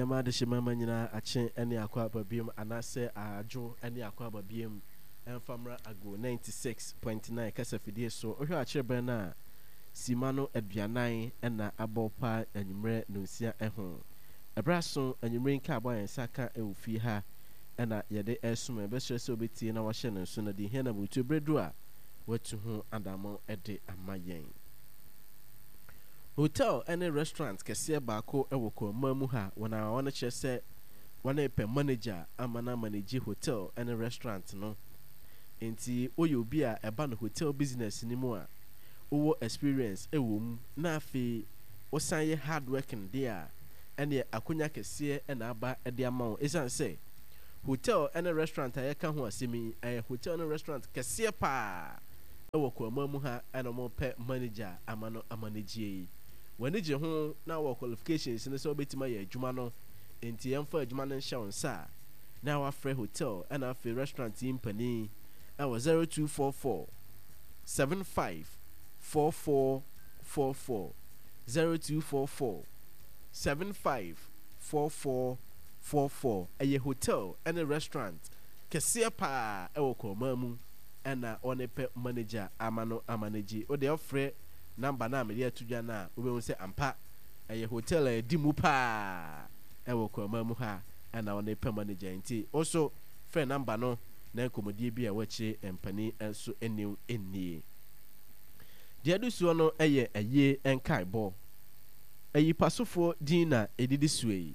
Yama de Shimama Nina, a chain any aqua babium, and I say a Joe any aqua babium, and Famra Ago 96.9 Casafidi. So, or your Chebana, Simano Edbianai, and a Abopa and Yumre Nuncia Ehon. A brasson and you bring Cabo and Saka and Ufiha, and a Yade Esum, best resobity in our channel sooner the Henna to Bredua, what to whom and among Eddie and my yang. Hotel any restaurant kese baako ewoko mamu ha wana wana chese wana pe manager amana manage hotel any restaurant no enti oyo obi a eba no hotel business ni mu a owo experience ewo mu na afi osan hard working there ene akonya kese na aba ede amawo esan say hotel any restaurant ayeka ho asemi hotel any restaurant kese pa ewoko mamu ha ana mo pe manager amano amanage when you home now qualifications in the so bit my jumano in TM for Juman and Shawn Sa. Now our free hotel and our free restaurant in Penny. I was 0244 754444 0244 754444 a hotel and a restaurant. Kasia pa ewoko mamu and a onepe manager amano amanage or the offer. Number na me dia tudwa na we say ampa a hotel e dimu pa e wo kwa mamu ha na one pe manager nti also friend number no na komodie bi a wachi empani enso eniu enie dia dusuo no eye aye enkai bo ayi pasofo din na edidi suei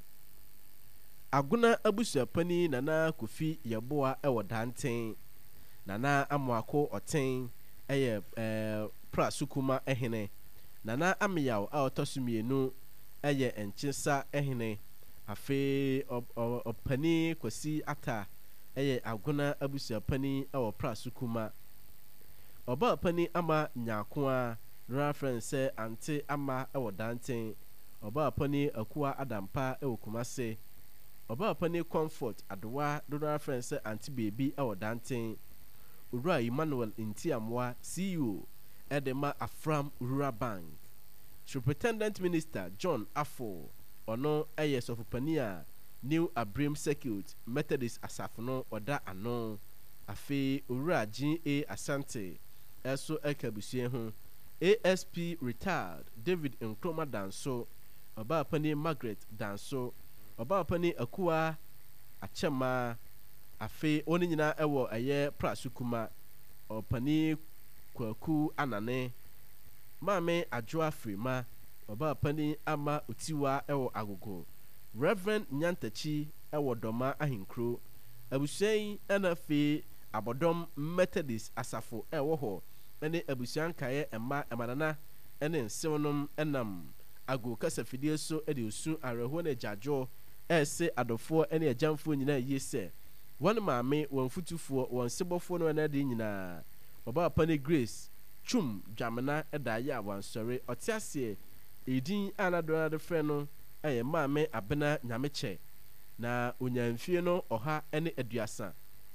aguna abusua pani nana kofi yeboa e wo danten nana amoako oten eye pra sukuma ehene nana amiyaw a otosumienu eye enchisa ehene afe opani kwasi ata eye aguna abusua pani a pra sukuma oba pani ama nyakoa reference ante ama e danten oba pani akua adampa e kumase oba pani comfort adowa reference anti baby e danten ura Emmanuel Intiamwa CEO Edema Afram Rural Bank Superintendent Minister John Afo ono ayes of Pania New Abrim Circuit Methodist Asafono Oda Ano Afe Ura G.A. Asante Eso Ekabusien ho ASP Retired David Nkrumah Danso Oba Pani Margaret Danso Oba Pani Akua Achema Afe oni nyina ewo aye prasukuma opani kwaku anane mame adwoa frima oba pani ama utiwa ewo agogo Reverend Nyantachi ewo doma ahinkro abusuan enafe abodom Methodist asafo ewo ho ene abusuan kaye emanana ene nsewnom enam ago kasafidie so ede osu areho na jajo ese adofo ene ajamfo nyina yese one maame won futufuo won sebofo no na de nyina oba pane Grace chum dwamena edaye awansore otiase edin anadona de frɛ no eye maame abena nyameche na onyanfie no oha ene aduasa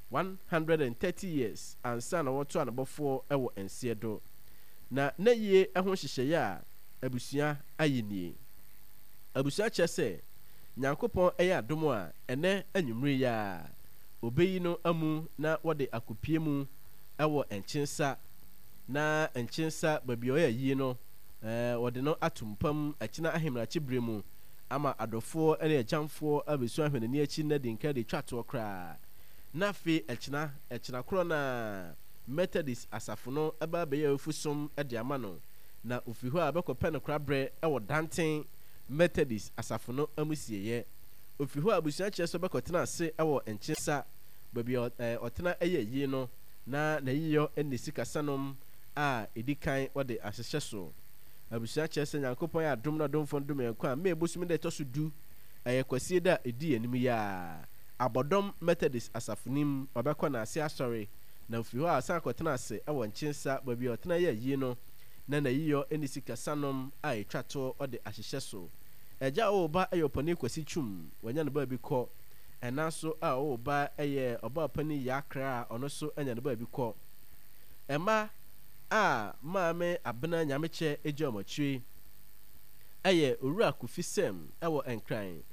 130 years ansa na woto anabofo ewo ensiedo na yie ehho hyehyeye a abusua ayenie abusua kyese nyankopɔn eye adomo a ene anwumre ya obeyi no amu na wode akopie mu ewo enchinsa na enchinsa babi oya yi no wode no atumpam akina ahemrachi bremu ama adofo ene ajamfo abesu ahwenani achi na dinka de twato kra na fe ekina kro na Methodist asafo no aba be ya ofusom de ama no na ofiho a bekope no kra bre ewo danten Methodist asafo no amusieye ofiho abusuan kyeso bekotena ase ewo enchinsa babi otena eye yi no na yiyo enisi kasanom a edikan wode ahyehye so abusuan kyese nyankopon ya dom na dom fondom yankwa me ebusumi de toso du kwasie da edi anim ya abodom Methodist asafonim obekọ na ase asori na ofiho a san kotena ase ewo enchinsa babi otena ye yi no na yiyo enisi kasanom a etwato wode ahyehye so eja oba ayopani kwasi chum wanya no ba bi kọ enaso a oba eye oba pani yakra ono so anya no ba bi kọ ema a maame abena nyameche ejomochiri eye owura kufisem ewo enkran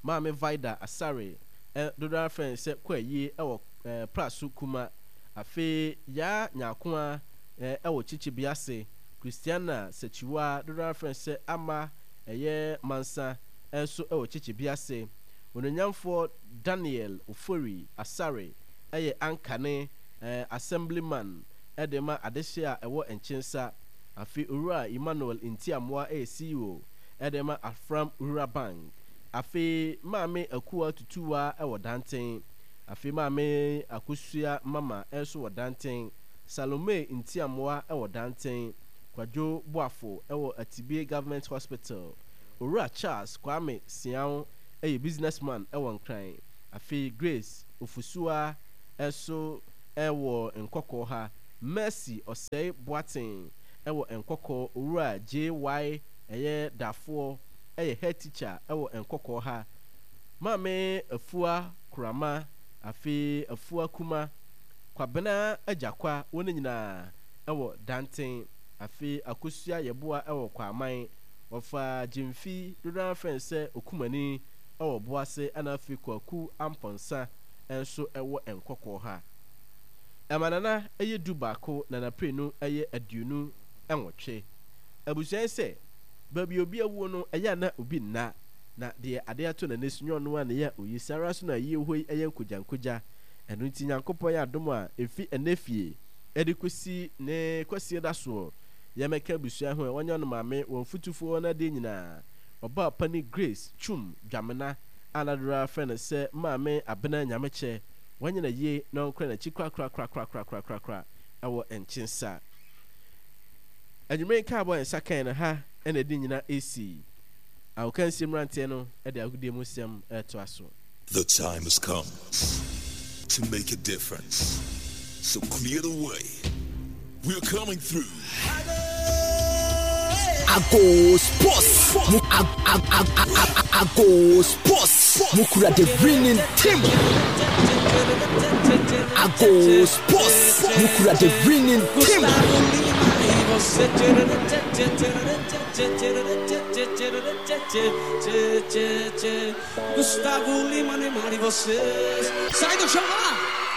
maame Vida Asare dodo friend sɛ kwayi ɛwɔ praso kuma afe ya nyakoa ɛwɔ Chichibiase Christiana Sechiwa dodo friend sɛ ama ɛyɛ mansa ɛso ɛwɔ Chichibiase ononyamfo Daniel Ofori Asare ɛyɛ ankane assemblyman ɛdema adehye a ɛwɔ Enchensa afi Owura Emmanuel Ntiamoa CEO ɛdema Afram Owura Bank afi maame Akua Tutuwa ɛwɔ Danten afi maame Akosua Mama ɛso wɔ Danten Salome Ntiamoa ɛwɔ Danten Kwadwo Boafo ɛwɔ Atibie Government Hospital Owura Charles Kwame Siao ɛyɛ businessman ɛwɔ Nkran afi Grace Ofusua ɛso ɛwɔ Nkɔkɔ ha Mercy Osei Boaten ɛwɔ Nkɔkɔ Owura JY ɛyɛ Dafoɔ ɛyɛ head teacher ɛwɔ Nkɔkɔ ha maame Afua Kurama afi Afua Kuma Kwabena Ajakwa wɔn nyinaa ɛwɔ Danten afi Akosua Yeboa ɛwɔ Kwaman wɔfa Jimfi dodo friend sɛ Okumani ɛwɔ Boase ɛna afi Kwaku Amponsa ɛnso ɛwɔ Nkɔkɔ ha ɛmanana ɛyɛ du baako na naprenu ɛyɛ aduonu ɛnwɔtwe abusuan sɛ baabi obi awuo no ɛyɛ na obi nna na deɛ ade ato na nesunyo no ne yɛ oyi sara so na yie hoi ɛyɛ nkogyankogya ɛno nti Nyankopɔn yɛ adom a efi enefie ɛde kosi ne kwasi da so yɛmɛka abusuan ho wɔnyɛ no maame wɔn futufuo na de nyinaa ɔba pani Grace Chum Dwamena anadora friend sɛ maame Abena Nyameche wɔnyɛ na yie na ɔnkra na chi kra ɛwɔ Enchensa adwumen ka bɔ nsa kan na ha ɛna di nyina AC awokan simrante no ɛde agudie mu sɛm ɛto aso. The time has come to make a difference, so clear the way. We're coming through. Ago Sports. Ago Sports. Mukura the winning team. Ago Sports. Mukura the winning team. Gustavo Lima, Neymar e vocês. Sai do chão lá.